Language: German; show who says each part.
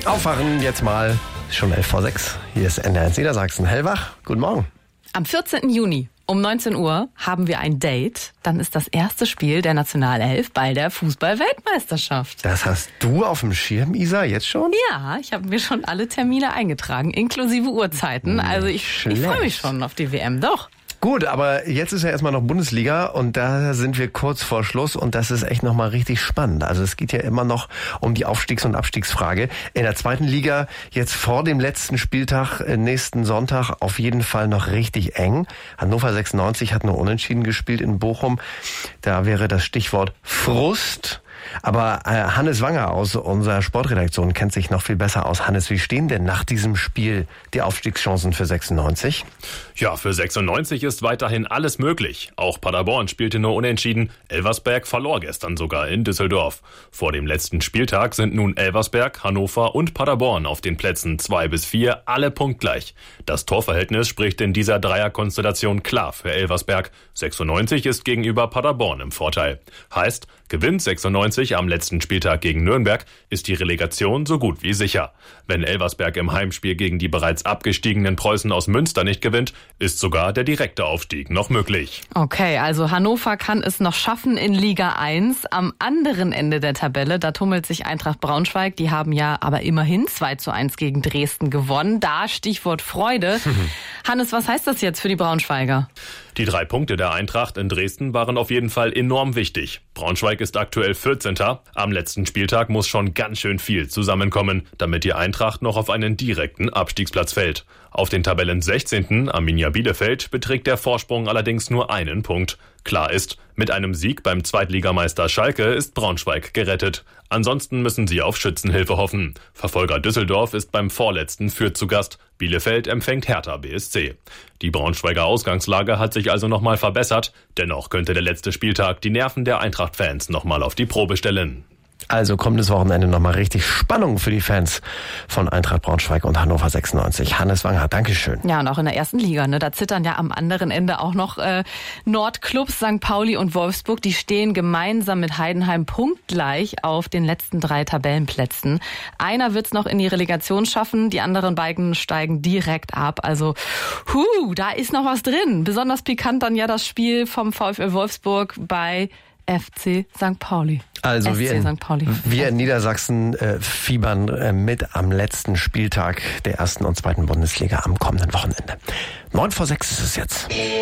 Speaker 1: Aufwachen jetzt mal, schon 11:06. Hier ist NDR1 Niedersachsen. Hellwach, guten Morgen.
Speaker 2: Am 14. Juni um 19 Uhr haben wir ein Date. Dann ist das erste Spiel der Nationalelf bei der Fußball-Weltmeisterschaft.
Speaker 1: Das hast du auf dem Schirm, Isa, jetzt schon?
Speaker 2: Ja, ich habe mir schon alle Termine eingetragen, inklusive Uhrzeiten. Also ich freue mich schon auf die WM, doch.
Speaker 1: Gut, aber jetzt ist ja erstmal noch Bundesliga und da sind wir kurz vor Schluss und das ist echt nochmal richtig spannend. Also es geht ja immer noch um die Aufstiegs- und Abstiegsfrage. In der zweiten Liga jetzt vor dem letzten Spieltag, nächsten Sonntag, auf jeden Fall noch richtig eng. Hannover 96 hat nur unentschieden gespielt in Bochum. Da wäre das Stichwort Frust. Aber Hannes Wanger aus unserer Sportredaktion kennt sich noch viel besser aus. Hannes, wie stehen denn nach diesem Spiel die Aufstiegschancen für 96?
Speaker 3: Ja, für 96 ist weiterhin alles möglich. Auch Paderborn spielte nur unentschieden. Elversberg verlor gestern sogar in Düsseldorf. Vor dem letzten Spieltag sind nun Elversberg, Hannover und Paderborn auf den Plätzen 2 bis 4 alle punktgleich. Das Torverhältnis spricht in dieser Dreierkonstellation klar für Elversberg. 96 ist gegenüber Paderborn im Vorteil. Heißt, gewinnt 96 am letzten Spieltag gegen Nürnberg, ist die Relegation so gut wie sicher. Wenn Elversberg im Heimspiel gegen die bereits abgestiegenen Preußen aus Münster nicht gewinnt, ist sogar der direkte Aufstieg noch möglich.
Speaker 2: Okay, also Hannover kann es noch schaffen in Liga 1. Am anderen Ende der Tabelle, da tummelt sich Eintracht Braunschweig. Die haben ja aber immerhin 2:1 gegen Dresden gewonnen. Da Stichwort Freude. Hannes, was heißt das jetzt für die Braunschweiger?
Speaker 3: Die 3 Punkte der Eintracht in Dresden waren auf jeden Fall enorm wichtig. Braunschweig ist aktuell 14. Am letzten Spieltag muss schon ganz schön viel zusammenkommen, damit die Eintracht noch auf einen direkten Abstiegsplatz fällt. Auf den Tabellen 16. Arminia Bielefeld beträgt der Vorsprung allerdings nur einen Punkt. Klar ist, mit einem Sieg beim Zweitligameister Schalke ist Braunschweig gerettet. Ansonsten müssen sie auf Schützenhilfe hoffen. Verfolger Düsseldorf ist beim vorletzten Fürth zu Gast. Bielefeld empfängt Hertha BSC. Die Braunschweiger Ausgangslage hat sich also nochmal verbessert. Dennoch könnte der letzte Spieltag die Nerven der Eintracht-Fans nochmal auf die Probe stellen.
Speaker 1: Also kommendes Wochenende nochmal richtig Spannung für die Fans von Eintracht Braunschweig und Hannover 96. Hannes Wanger, Dankeschön.
Speaker 2: Ja, und auch in der ersten Liga, ne, da zittern ja am anderen Ende auch noch Nordclubs, St. Pauli und Wolfsburg. Die stehen gemeinsam mit Heidenheim punktgleich auf den letzten 3 Tabellenplätzen. Einer wird's noch in die Relegation schaffen, die anderen beiden steigen direkt ab. Also, da ist noch was drin. Besonders pikant dann ja das Spiel vom VfL Wolfsburg bei FC St. Pauli.
Speaker 1: Also wir in Niedersachsen fiebern mit am letzten Spieltag der ersten und zweiten Bundesliga am kommenden Wochenende. 5:45 ist es jetzt.